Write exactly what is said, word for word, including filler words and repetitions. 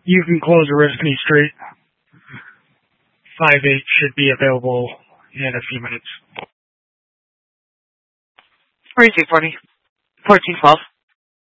You can close Oriskany Street. five eight should be available in a few minutes. Where is he, forty? fourteen twelve.